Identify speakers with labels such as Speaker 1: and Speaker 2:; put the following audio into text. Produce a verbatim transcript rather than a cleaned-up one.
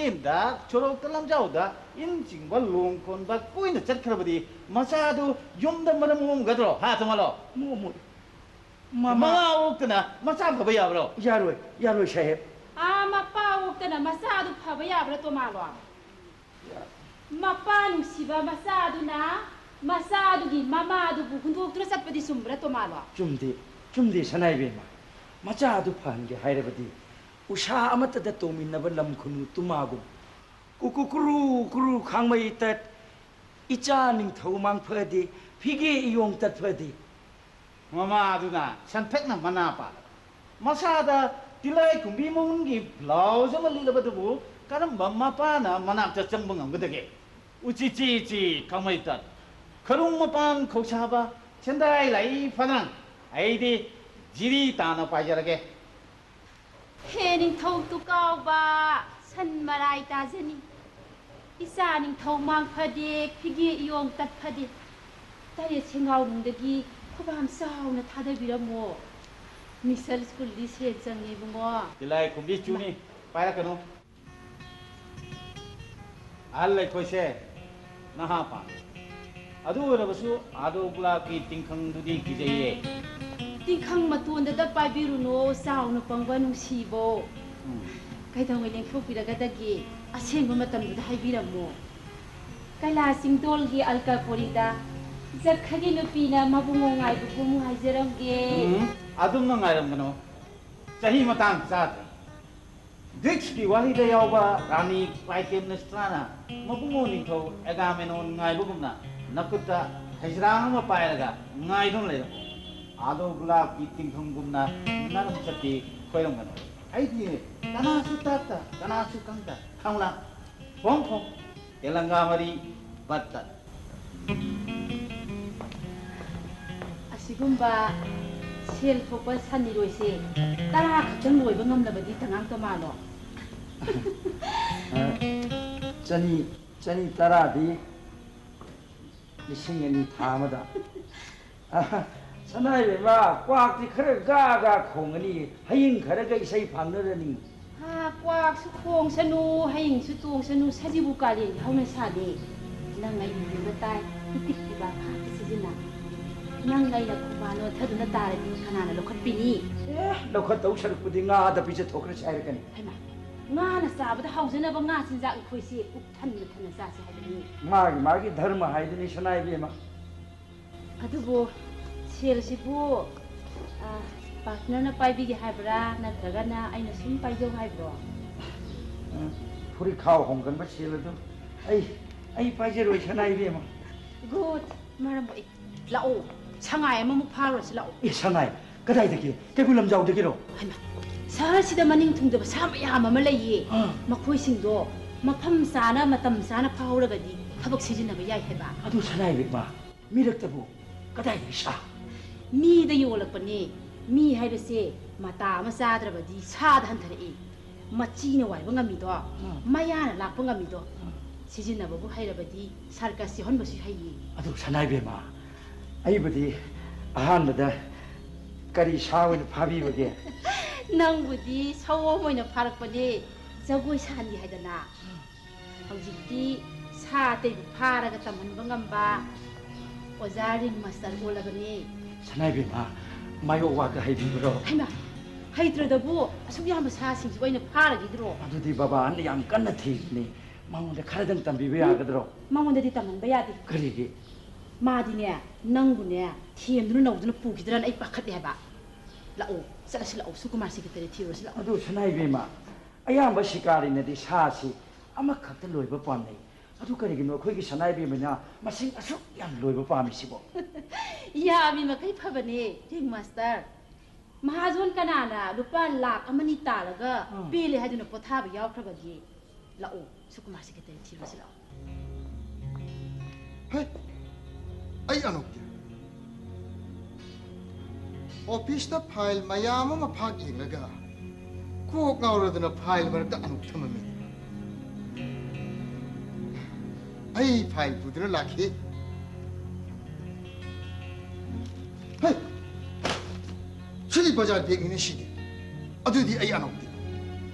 Speaker 1: ꯌꯨꯝꯗ ꯁꯣꯔꯣꯛꯇ ꯂꯝꯖꯥꯎꯗ ꯏꯟ ꯆꯤꯡꯕ ꯂꯣꯡ ꯈꯣꯟꯕ ꯀꯣꯏꯅ ꯆꯠꯈ꯭ꯔꯕꯗꯤ ꯃꯆꯥꯗꯨ ꯌꯨꯝꯗ ꯃꯔꯝ ꯃꯣꯝꯒꯗ꯭ꯔꯣ ꯍꯥ ꯇꯃꯜꯂꯣ
Speaker 2: ꯃꯣꯃꯣꯏ
Speaker 1: ꯃꯃꯥ ꯑꯣꯛꯇꯅ ꯃꯆꯥ ꯐꯕ ꯌꯥꯕ꯭ꯔꯣ
Speaker 2: ꯌꯥꯔꯣꯏ ꯌꯥꯔꯣꯏ ꯁꯥꯍꯦꯕ
Speaker 3: ꯑꯥ ꯃꯄꯥ ꯑꯣꯛꯇꯅ ꯃꯆꯥꯗꯨ ꯐꯕ ꯌꯥꯕ꯭ꯔꯥ ꯇꯣꯃꯥꯂꯣ ꯃꯄꯥ ꯅꯨꯡꯁꯤꯕ ꯃꯆꯥꯗꯨꯅ ꯃꯆꯥꯗꯨꯒꯤ ꯃꯃꯥꯗꯨꯕꯨ ꯍꯨꯟꯗꯣꯛꯇꯨꯅ ꯆꯠꯄꯗꯤ ꯆꯨꯝꯕ꯭ꯔꯥ ꯇꯣꯃꯥꯂꯣ ꯆꯨꯝꯗꯦ
Speaker 2: ꯆꯨꯝꯗꯦ ꯁꯅꯥꯏꯕꯦꯝꯃ ꯃꯆꯥ ꯑꯗꯨ ꯐꯍꯟꯒꯦ ꯍꯥꯏꯔꯕꯗꯤ ꯎꯁꯥ ꯑꯃꯠꯇꯗ ꯇꯣꯡꯃꯤꯟꯅꯕ ꯂꯝ ꯈꯨꯅꯨ ꯇꯨꯃꯥꯒꯨꯝ ꯀꯨꯀꯨ ꯀꯨꯔꯨ ꯀꯨꯔꯨ ꯈꯥꯡꯃꯩ ꯇꯠ ꯏꯆꯥ ꯅꯤꯡꯊꯧ ꯃꯥꯡꯐꯗꯦ ꯐꯤꯒꯦ ꯏꯌꯣꯡ ꯇꯠꯐꯗꯦ
Speaker 1: ꯃꯃꯥꯗꯨꯅ ꯁꯟꯊꯛꯅ ꯃꯅꯥ ꯄꯥꯜꯂꯕ ꯃꯁꯥꯗ ꯇꯤꯂꯥꯏ ꯈꯨꯝꯕꯤ ꯃꯎꯟꯒꯤ ꯕ꯭ꯂꯥꯎꯖ ꯑꯃ ꯂꯤꯠꯂꯕꯗꯨꯕꯨ ꯀꯔꯝꯕ ꯃꯄꯥꯅ ꯃꯅꯥꯛꯇ ꯆꯪꯕ ꯉꯝꯒꯗꯒꯦ 우찌 찌찌 가만히 있다. 그런 것만 거기서 천다이 라이 파는 아이디 지리 따나 빠져라게.
Speaker 3: 해닝 더욱도 까오바 산마라이 따자니 이사닝 더욱만 파디 피기 이용 딱 파디 딸의 생각운데기 호밤 싸우나 타대비라 뭐 미셀 스쿨 리스에 정해 뭐.
Speaker 1: 딜라이 kumbi 주니 빠라 그노. 알레 코세. 나하파 아도라버수 아도글라키 띵캉두디 기제예
Speaker 3: 띵캉 마투온데다 빠이비루노 싸우노 뻥바 농시보 가이당웨 랭포피라가다기 아셈바 마tamduda 하이비라모 가이라싱돌기 알카포리다 자카기 누피나 마붕옹 아이부고 하이제랑게
Speaker 1: 아둠나 nga이람그노 자히 마땅 자드 ꯗꯤꯛꯁꯀꯤ ꯋꯥꯍꯩꯗ ꯌꯥꯎꯕ ꯔꯥꯅꯤ ꯀ꯭ꯂꯥꯏꯇꯦꯝꯅꯁꯇ꯭ꯔꯥꯅ ꯃꯕꯨꯡꯉꯣ ꯅꯤꯡꯊꯧ ꯑꯦꯒꯥꯃꯦꯅꯣꯟ ꯉꯥꯏꯕꯒꯨꯝꯅ ꯅꯈꯨꯠꯇ ꯍꯩꯖ꯭ꯔꯥꯡ ꯑꯃ ꯄꯥꯏꯔꯒ ꯉꯥꯏꯗꯨꯅ ꯂꯩꯔꯝꯃꯨ ꯑꯥꯗꯣ ꯒꯨꯂꯥꯞꯀꯤ ꯇꯤꯡꯈꯪꯒꯨꯝꯅ ꯅꯔꯝ ꯆꯠꯇꯤ ꯈꯣꯏꯔꯝꯒꯅꯨ ꯑꯩꯗꯤ ꯀꯅꯥꯁꯨ ꯇꯥꯛꯇ ꯀꯅꯥꯁꯨ ꯈꯪꯇ ꯈꯪꯂꯥ ꯐꯣꯡ ꯐꯣꯡ ꯇꯦꯂꯪꯒꯥ ꯃꯔꯤ ꯕꯠꯇ
Speaker 3: ꯑꯁꯤꯒꯨꯝꯕ ꯁꯦꯜ ꯊꯣꯛꯄ ꯁꯟꯅꯤꯔꯣꯏꯁꯦ ꯇꯔꯥ ꯈꯛꯇꯪ ꯂꯣꯏꯕ ꯉꯝꯂꯕꯗꯤ ꯇꯉꯥꯡ ꯇꯣꯃꯥꯂꯣ
Speaker 2: ꯆꯅꯤ ꯆꯅꯤ ꯇꯔꯥꯗꯤ ꯂꯤꯁꯤꯡ ꯑꯅꯤ ꯊꯥ ꯑꯃꯗ ꯁꯅꯥꯏꯕꯦꯝꯃ ꯀ꯭ꯋꯥꯛꯇꯤ ꯈꯔ ꯒꯥ ꯒꯥ ꯈꯣꯡꯒꯅꯤ ꯍꯌꯤꯡ ꯈꯔꯒ ꯏꯁꯩ ꯐꯥꯡꯅꯔꯅꯤ
Speaker 3: ꯍꯥ ꯀ꯭ꯋꯥꯛꯁꯨ ꯈꯣꯡꯁꯅꯨ ꯍꯌꯤꯡꯁꯨ ꯇꯣꯡꯁꯅꯨ ꯁꯖꯤꯕꯨ ꯀꯥꯂꯦꯟꯒꯤ ꯍꯧꯅ ꯁꯥꯗꯦ ꯅꯪ ꯑꯩ ꯌꯨꯝꯗ ꯇꯥꯏ ꯏꯇꯤꯛ ꯄꯤꯕ ꯐꯥꯛꯇ ꯁꯤꯖꯤꯟꯅ ꯅꯪ ꯑꯩꯅ ꯈꯨꯕꯥꯅꯣ ꯊꯗꯨꯅ ꯇꯥꯔꯗꯤ ꯀꯅꯥꯅ ꯂꯧꯈꯠꯄꯤꯅꯤ
Speaker 2: ꯑꯦ ꯂꯧꯈꯠꯇꯧ ꯁꯔꯨꯛꯄꯨꯗꯤ ꯉꯥꯗ ꯄꯤꯖꯊꯣꯛꯈ꯭ꯔꯁꯤ ꯍꯥꯏꯔꯛꯀꯅꯤ
Speaker 3: ꯍꯩꯃꯥ ꯉꯥꯅ ꯆꯥꯕꯗ ꯍꯥꯎꯖꯅꯕ ꯉꯥ ꯆꯤꯟꯖꯥꯛ ꯑꯩꯈꯣꯏꯁꯦ ꯄꯨꯛ ꯊꯟꯅ ꯊꯟꯅ ꯆꯥꯁꯤ ꯍꯥꯏꯕꯅꯤ
Speaker 2: ꯃꯥꯒꯤ ꯃꯥꯒꯤ ꯙꯔꯃ ꯍꯥꯏꯗꯨꯅꯤ ꯁꯅꯥꯏꯕꯦꯝꯃ
Speaker 3: ꯑꯗꯨꯕꯨ ꯁꯦꯜꯁꯤꯕꯨ ꯄꯥꯔꯠꯅꯔꯅ ꯄꯥꯏꯕꯤꯒꯦ ꯍꯥꯏꯕ꯭ꯔꯥ ꯅꯠꯇ꯭ꯔꯒꯅ ꯑꯩꯅ ꯁꯨꯝ ꯄꯥꯏꯖꯧ ꯍꯥꯏꯕ꯭ꯔꯣ
Speaker 2: ꯐꯨꯔꯤꯈꯥꯎ ꯍꯣꯡꯒꯟꯕ ꯁꯦꯜ ꯑꯗꯨ ꯑꯩ ꯑꯩ ꯄꯥꯏꯖꯔꯣꯏ ꯁꯅꯥꯏꯕꯦꯝꯃ
Speaker 3: ꯒꯨꯗ ꯃꯔꯝ ꯑꯣꯏ ꯂꯥꯛꯑꯣ ꯁꯉꯥꯏ ꯑꯃꯃꯨꯛ ꯐꯥꯔꯨꯔꯁꯤ ꯂꯥꯛꯑꯣ
Speaker 2: ꯑꯦ ꯁꯉꯥꯏ ꯀꯗꯥꯏꯗꯒꯤ ꯀꯩꯕꯨꯜ ꯂꯝꯖꯥꯎꯗꯒꯤꯔꯣ
Speaker 3: ꯍꯩꯃꯥ ꯁꯍꯔꯁꯤꯗ ꯃꯅꯤꯡ ꯊꯨꯡꯗꯕ ꯁꯥ ꯃꯌꯥꯝ ꯑꯃ ꯂꯩꯌꯦ ꯃꯈꯣꯏꯁꯤꯡꯗꯣ ꯃꯐꯝ ꯆꯥꯅ ꯃꯇꯝ ꯆꯥꯅ ꯐꯥꯍꯧꯔꯒꯗꯤ ꯊꯕꯛ ꯁꯤꯖꯤꯟꯅꯕ ꯌꯥꯏ ꯍꯥꯏꯕ ꯑꯗꯨ
Speaker 2: ꯁꯅꯥꯏꯕꯦꯝꯃ ꯃꯤꯔꯛꯇꯕꯨ ꯀꯗꯥꯏꯗꯒꯤ ꯁꯥ
Speaker 3: ꯃꯤꯗ ꯌꯣꯜꯂꯛꯄꯅꯦ ꯃꯤ ꯍꯥꯏꯕꯁꯦ ꯃꯇꯥ ꯑꯃ ꯆꯥꯗ꯭ꯔꯕꯗꯤ ꯁꯥꯗ ꯍꯟꯊꯔꯛꯏ ꯃꯆꯤꯅ ꯋꯥꯏꯕ ꯉꯝꯃꯤꯗꯣ ꯃꯌꯥꯅ ꯂꯥꯛꯄ ꯉꯝꯃꯤꯗꯣ ꯁꯤꯖꯤꯟꯅꯕꯕꯨ ꯍꯩꯔꯕꯗꯤ ꯁꯔꯀꯁ ꯌꯧꯍꯟꯕꯁꯨ ꯍꯩꯌꯦ ꯑꯗꯨ
Speaker 2: ꯁꯅꯥꯏꯕꯦꯝꯃ ꯑꯩꯕꯨꯗꯤ ꯑꯍꯥꯟꯕꯗ ꯀꯔꯤ ꯁꯥ ꯑꯣꯏꯅ ꯐꯥꯕꯤꯕꯒꯦ
Speaker 3: ꯅꯪꯕꯨꯗꯤ ꯁꯑꯣꯝ ꯑꯣꯏꯅ ꯐꯥꯔꯛꯄꯅꯦ ꯖꯒꯣꯏ ꯁꯥꯍꯟꯒꯦ ꯍꯥꯏꯗꯅ ꯍꯧꯖꯤꯛꯇꯤ ꯁꯥ ꯑꯇꯩꯕꯨ ꯐꯥꯔꯒ ꯇꯝꯍꯟꯕ ꯉꯝꯕ ꯑꯣꯖꯥ ꯔꯤꯡ ꯃꯥꯁꯇꯔ ꯑꯣꯜꯂꯕꯅꯦ
Speaker 2: ꯁꯅꯥꯏꯕꯦꯝꯃ ꯃꯥꯌꯣꯛ ꯋꯥꯒ ꯍꯩꯕꯤꯕ꯭ꯔꯣ
Speaker 3: ꯍꯩꯃꯥ ꯍꯩꯇ꯭ꯔꯗꯕꯨ ꯑꯁꯨꯛ ꯌꯥꯝꯕ ꯁꯥꯁꯤꯡꯁꯨ ꯑꯩꯅ ꯐꯥꯔꯒꯤꯗ꯭ꯔꯣ
Speaker 2: ꯑꯗꯨꯗꯤ ꯕꯕꯥꯅ ꯌꯥꯝ ꯀꯟꯅ ꯊꯤꯕꯅꯤ ꯃꯉꯣꯟꯗ ꯈꯔꯗꯪ ꯇꯝꯕꯤꯕ ꯌꯥꯒꯗ꯭ꯔꯣ
Speaker 3: ꯃꯉꯣꯟꯗꯗꯤ ꯇꯝꯍꯟꯕ ꯌꯥꯗꯦ
Speaker 2: ꯀꯔꯤꯒꯤ
Speaker 3: 마디네 낭구네 티엠드는 나오드는 부기들한 아이 빡하대 해봐 라오 쌀라실 라오 수구마시 그때 티로실 라오
Speaker 2: 아두 스나이베마 아야amba 시카리네디 사시 아마카트 로이버 팜네 아두 그리기노 거기 스나이베마냐 마싱 아수 양 로이버 팜이시고
Speaker 3: 야 미마 카이 파바네 링 마스터 마하존 까나나 루파 락 아마니 따라가 빌레 하드는 포타바 야오크라바기 라오 수구마시 그때 티로실 라오
Speaker 4: 헤 आई अनुक्ति ऑफिस ता फाइल मयाम मा फाग इलगा कोक गावरदना फाइल मरता अनुक्थम मे आई फाइल पुदर लाखी हे सिली बाजार बेग ने सिदी अदुदी आई अनुक्ति